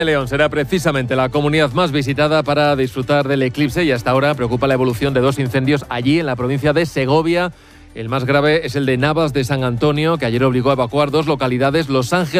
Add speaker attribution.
Speaker 1: León será precisamente la comunidad más visitada para disfrutar del eclipse y hasta ahora preocupa la evolución de 2 incendios allí en la provincia de Segovia. El más grave es el de Navas de San Antonio, que ayer obligó a evacuar 2 localidades, Los Ángeles